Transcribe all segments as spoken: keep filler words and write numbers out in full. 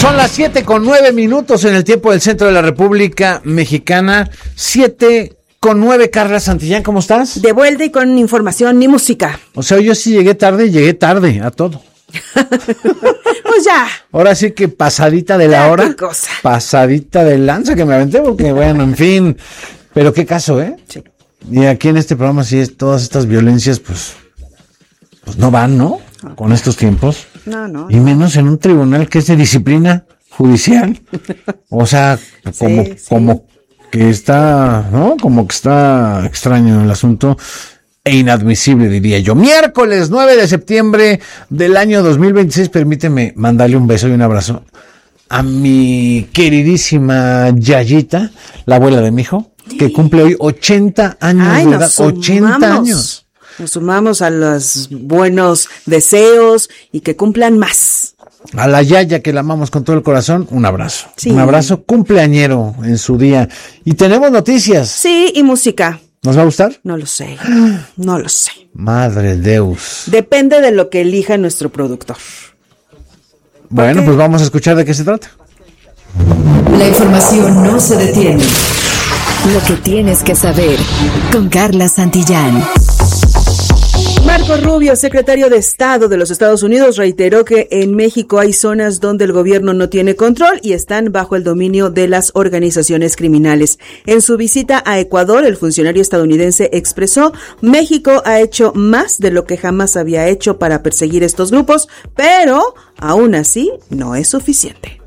Son las siete con nueve minutos en el tiempo del centro de la República Mexicana. Siete con nueve. Carla Santillán, ¿cómo estás? De vuelta y con información y música. O sea, yo sí llegué tarde y llegué tarde a todo. Pues ya. Ahora sí que pasadita de la Ya, hora. qué cosa. Pasadita de lanza que me aventé porque, bueno, en fin. Pero qué caso, ¿eh? Sí. Y aquí en este programa sí es todas estas violencias, pues, pues no van, ¿no? Con estos tiempos. No, no. Y menos en un tribunal que es de disciplina judicial. O sea, como, Sí, sí. como que está, ¿no? Como que está extraño el asunto e inadmisible, diría yo. Miércoles nueve de septiembre del año dos mil veintiséis. Permíteme mandarle un beso y un abrazo a mi queridísima Yayita, la abuela de mi hijo, que cumple hoy ochenta años Ay, de nos edad. sumamos. ochenta años. Nos sumamos a los buenos deseos y que cumplan más. A la Yaya, que la amamos con todo el corazón, un abrazo. Sí. Un abrazo cumpleañero en su día. Y tenemos noticias. Sí, y música. ¿Nos va a gustar? No lo sé. No lo sé. Madre Deus. Depende de lo que elija nuestro productor. Bueno, qué? pues vamos a escuchar de qué se trata. La información no se detiene. Lo que tienes que saber con Carla Santillán. Marco Rubio, secretario de Estado de los Estados Unidos, reiteró que en México hay zonas donde el gobierno no tiene control y están bajo el dominio de las organizaciones criminales. En su visita a Ecuador, el funcionario estadounidense expresó: México ha hecho más de lo que jamás había hecho para perseguir estos grupos, pero aún así no es suficiente.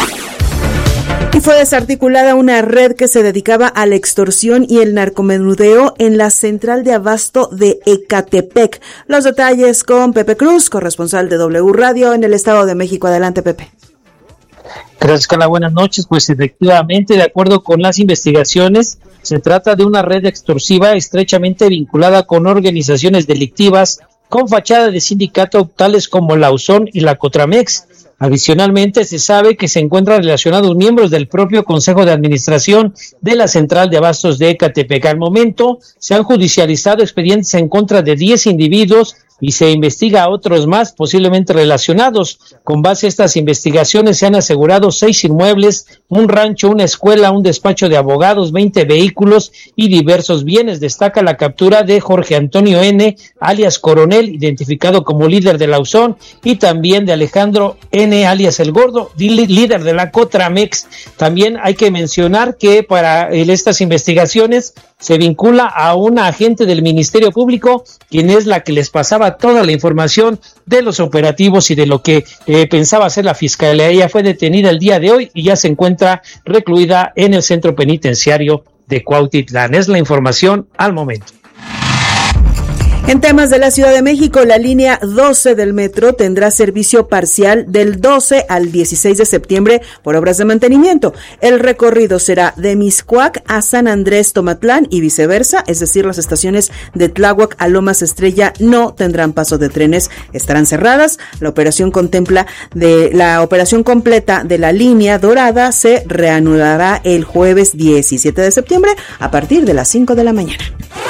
Y fue desarticulada una red que se dedicaba a la extorsión y el narcomenudeo en la central de abasto de Ecatepec. Los detalles con Pepe Cruz, corresponsal de W Radio en el Estado de México. Adelante, Pepe. Gracias, Carla. Buenas noches. Pues efectivamente, de acuerdo con las investigaciones, se trata de una red extorsiva estrechamente vinculada con organizaciones delictivas con fachada de sindicato tales como la U S O N y la Cotramex. Adicionalmente, se sabe que se encuentran relacionados miembros del propio Consejo de Administración de la Central de Abastos de Ecatepec. Al momento, se han judicializado expedientes en contra de diez individuos y se investiga a otros más posiblemente relacionados. Con base a estas investigaciones se han asegurado seis inmuebles, un rancho, una escuela, un despacho de abogados, veinte vehículos y diversos bienes. Destaca la captura de Jorge Antonio N., alias Coronel, identificado como líder de la U S O N, y también de Alejandro N., alias El Gordo, líder de la Cotramex. También hay que mencionar que para estas investigaciones se vincula a una agente del Ministerio Público, quien es la que les pasaba toda la información de los operativos y de lo que eh, pensaba hacer la Fiscalía. Ella fue detenida el día de hoy y ya se encuentra recluida en el centro penitenciario de Cuautitlán. Es la información al momento. En temas de la Ciudad de México, la línea doce del metro tendrá servicio parcial del doce al dieciséis de septiembre por obras de mantenimiento. El recorrido será de Mixcoac a San Andrés Tomatlán y viceversa, es decir, las estaciones de Tláhuac a Lomas Estrella no tendrán paso de trenes, estarán cerradas. La operación contempla de la operación completa de la línea dorada se reanudará el jueves diecisiete de septiembre a partir de las cinco de la mañana.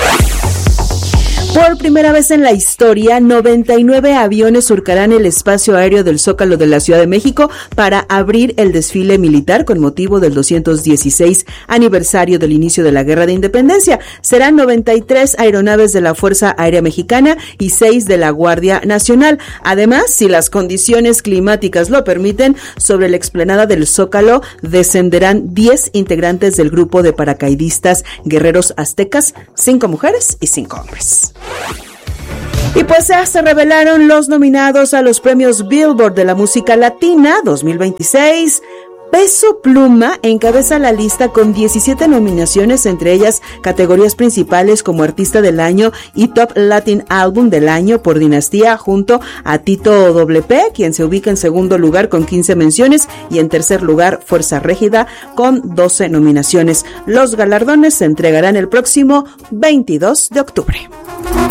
Por primera vez en la historia, noventa y nueve aviones surcarán el espacio aéreo del Zócalo de la Ciudad de México para abrir el desfile militar con motivo del doscientos dieciséis aniversario del inicio de la Guerra de Independencia. Serán noventa y tres aeronaves de la Fuerza Aérea Mexicana y seis de la Guardia Nacional. Además, si las condiciones climáticas lo permiten, sobre la explanada del Zócalo descenderán diez integrantes del grupo de paracaidistas guerreros aztecas, cinco mujeres y cinco hombres. Y pues ya se revelaron los nominados a los premios Billboard de la música latina dos mil veintiséis. Peso Pluma encabeza la lista con diecisiete nominaciones, entre ellas categorías principales como Artista del Año y Top Latin Album del Año por Dinastía, junto a Tito W P, quien se ubica en segundo lugar con quince menciones, y en tercer lugar Fuerza Régida con doce nominaciones. Los galardones se entregarán el próximo veintidós de octubre.